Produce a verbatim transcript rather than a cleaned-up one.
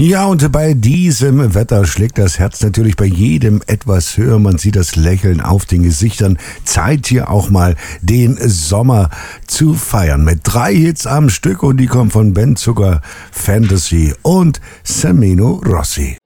Ja, und bei diesem Wetter schlägt das Herz natürlich bei jedem etwas höher. Man sieht das Lächeln auf den Gesichtern. Zeit hier auch mal den Sommer zu feiern. Mit drei Hits am Stück und die kommen von Ben Zucker, Fantasy und Semino Rossi.